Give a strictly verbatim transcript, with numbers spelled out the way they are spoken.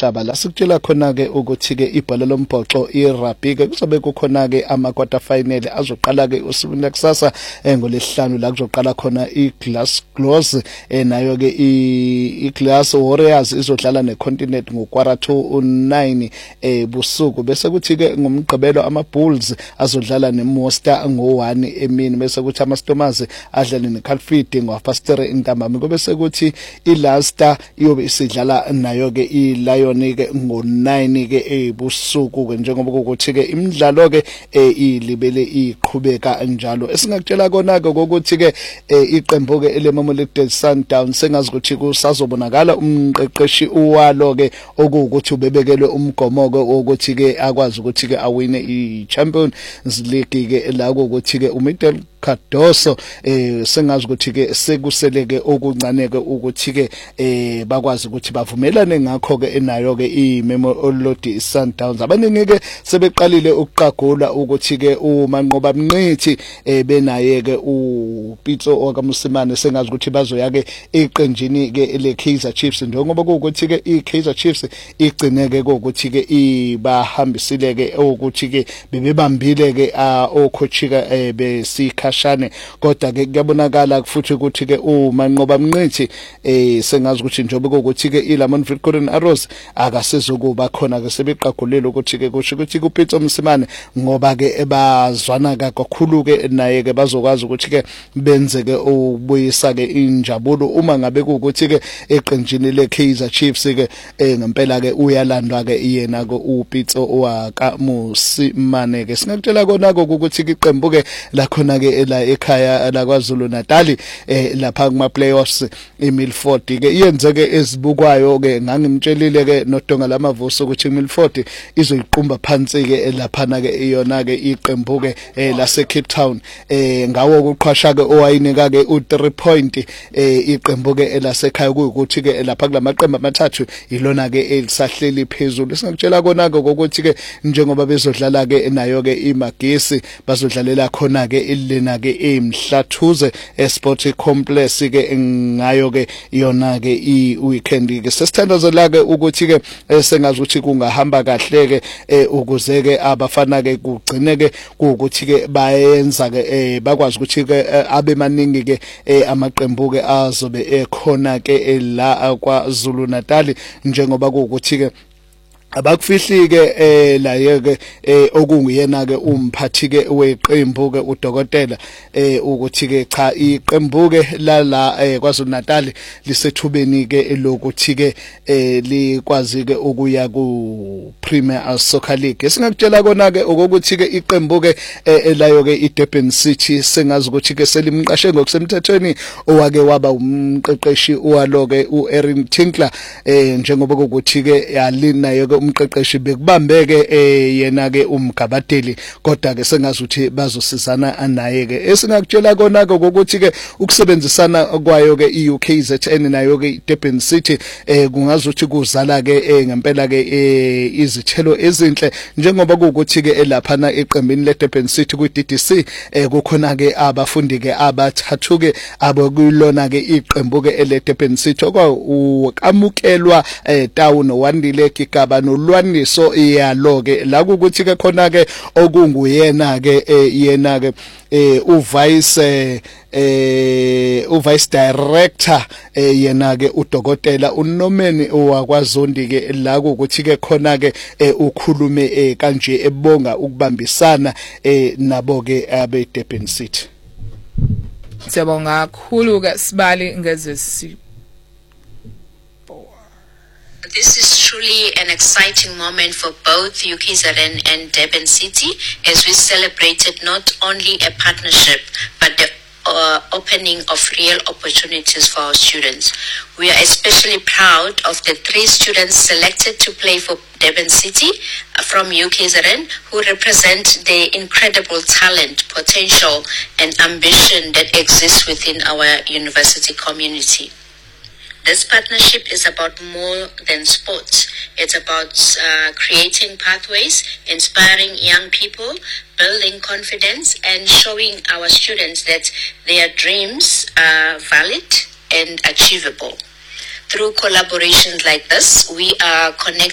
zomhlaba la sikutshela khona ke ukuthi ke ibhola lombhoxo i-rugby ke kuzobe kukhona ke ama quarter final azoqala ke usuku lekusasa ngolesihlanu la kuzoqala khona iGlasgow nayo ke iGlass Warriors izodlala neContinent ngo-quarter to nine ebusuku bese kuthi ke ngomgqibelo ama-Bulls azodlala neMosta ngo-one emini bese kuthi ama-Stormers adlale neCalfred ngo-half past three intambama kube sekuthi iLeicester iyobe isidlala nayo ke iLion ke ngo-nine ke ebusuku ke njengoba ukuthi ke imidlalo ke ilibele iqhubeka njalo esingakutshela kona ke ukuthi ke iqembu ke leMamelodi Sundowns sengazi ukuthi kusazobonakala umqeqeshi uwalo ke okuwukuthi ubebekelwe umgomo ke ukuthi ke akwazi ukuthi ke awine iChampions League ke la ukuthi ke uMikel Cardoso eh sengazi ukuthi ke sekuseleke okuncaneke ukuthi ke eh bakwazi ukuthi bavumelane ngakho ke enayo ke iMamelodi Sundowns abaningi ke sebeqalile ukuqagula ukuthi ke uManqoba Mnqithi eh benaye ke uPitso okaMusimane sengazi ukuthi bazoya ke eqenjini ke leKaizer Chiefs njengoba ukuthi ke iKaizer Chiefs igcineke ukuthi ke ibahambisile ke ukuthi ke bebebambile ke okhochika besika shane kodwa ke kuyabonakala futhi ukuthi ke uManqoba Mnqithi eh sengazi ukuthi njengoba ukuthi ke iLamon Victorian Arrows akasezokuba khona ke sebeqagulile ukuthi ke kusho ukuthi kuPitso Msimane ngoba ke ebazwana kakhulu ke naye ke bazokwazi ukuthi ke benze ke ubuyisa ke injabulo uma ngabe ukuthi ke eqenjini leKaizer Chiefs ke ngempela ke uyalandwa ke yena ke uPitso wakaMusimane ke singakutshela kona ukuthi iqembu ke la khona ke la ekhaya la kwaZulu Natal eh lapha kuma playoffs eMilford ke iyenze ke ezibukwayo ke ngangimtshelile ke noDonga lamavuso ukuthi iMilford izoyiqumba phansi ke lapha na ke iyona ke iqembu ke lase Cape Town eh ngawo ukuqhwasha ke owayinika ke u three point eh iqembu ke elasekhaya ukuthi ke lapha kulamaqembu amathathu ilona ke elisahleli phezulu singakutshela kona ke ukuthi ke njengoba bezodlala ke nayo ke iMagisi bazodlalela khona ke ilena ke eMhlathuze eSport Complex ke ngayo ke yona ke iweekend ke sesithandazela ke ukuthi ke sengazi ukuthi kungahamba kahle ke ukuze ke abafana ke kugcine ke ukuthi ke bayenza ke bakwazi ukuthi ke abe maningi ke amaqembu ke azobe ekhona ke la kwaZulu Natal njengoba ukuthi ke abakufihli ke eh la yeke okunguyena ke umphathi ke weqembu ke udokotela eh ukuthi ke cha iqembu ke la la kwaZulu Natal lisethubeni ke lokuthi ke eh likwazi ke ukuya ku Premier Soccer League singakutshela kona ke ukuthi ke iqembu ke elayo ke iDurban City sengazi ukuthi ke selimqashe ngokusemthethweni owake waba umqeqeshi walo ke uErin Tinkler eh njengoba ukuthi ke yalinayo ke umqeqeshi bekubambeke yena ke umgabadeli kodwa ke sengazi ukuthi bazosizana naye ke esingakutshela kona ke ukuthi ke ukusebenzisana kwayo ke iU K Z N nayo ke Durban City eh kungazuthi kuzala ke ngempela ke izithelo ezinhle njengoba ukuthi ke lapha na eqembini leDurban City ku D D C eh kukhona ke abafundi ke abathathu ke abakuyilona ke iqembu ke leDurban City okwa ukamukelwa town Wandile Kigaba nolwaniso iyalo ke la ukuthi ke khona ke okunguyena ke yena ke uvice eh uvice director yena ke udokotela uNomeni owakwaZondi ke la ukuthi ke khona ke ukhulume kanje ebonga ukubambisana nabo ke abe Durban City. Siyabonga kakhulu ke Sibali ngezesi. This is truly an exciting moment for both U K Z N and Durban City as we celebrated not only a partnership but the uh, opening of real opportunities for our students. We are especially proud of the three students selected to play for Durban City from U K Z N who represent the incredible talent, potential and ambition that exists within our university community. This partnership is about more than sports. It's about uh, creating pathways, inspiring young people, building confidence, and showing our students that their dreams are valid and achievable. Through collaborations like this, we are connecting